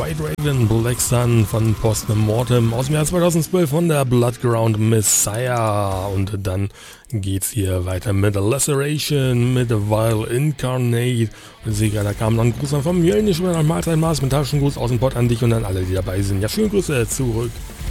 White Raven, Black Sun von Postmortem aus dem Jahr 2012 von der Bloodground Messiah. Und dann geht's hier weiter mit Laceration, mit Vile Incarnate. Und Sieger, da kam noch ein Gruß vom Mjölnisch über ein Mahlzeitmaß mit Taschengruß aus dem Pott an dich und an alle, die dabei sind. Ja, schöne Grüße zurück.